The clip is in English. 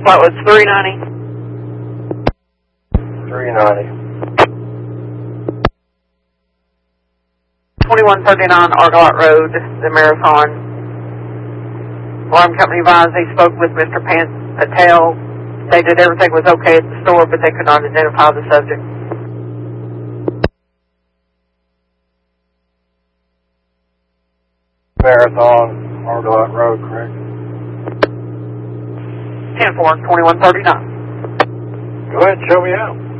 Flatwoods 390. 390. 2139 Argonaut Road, the Marathon. Alarm company advised they spoke with Mr. Patel. Stated everything was okay at the store, but they could not identify the subject. Marathon, Argonaut Road, correct? 10-4, 2139. Go ahead and show me out.